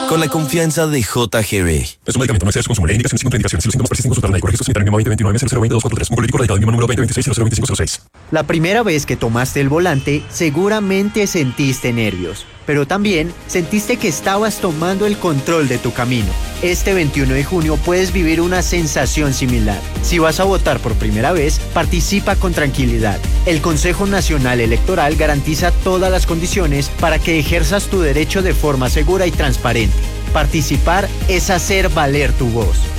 Con la confianza de JGB. Es un medicamento, no excede su consumo. Lee indicaciones y contraindicaciones. Si los síntomas persisten, consultar al médico. Registro sanitario NIMA 2029-0020-243. Un político radicado en número 2026-02506. La primera vez que tomaste el volante, seguramente sentiste nervios, pero también sentiste que estabas tomando el control de tu camino. Este 21 de junio puedes vivir una sensación similar. Si vas a votar por primera vez, participa con tranquilidad. El Consejo Nacional Electoral garantiza todas las condiciones para que ejerzas tu derecho de forma segura y transparente. Participar es hacer valer tu voz.